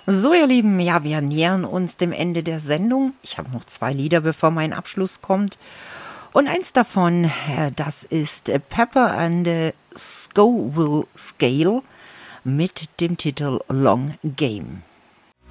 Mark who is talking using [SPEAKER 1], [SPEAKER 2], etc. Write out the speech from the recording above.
[SPEAKER 1] So, ihr Lieben, ja, wir nähern uns dem Ende der Sendung. Ich habe noch 2 Lieder, bevor mein Abschluss kommt. Und eins davon, das ist Pepper and the Scoville Scale mit dem Titel Long Game.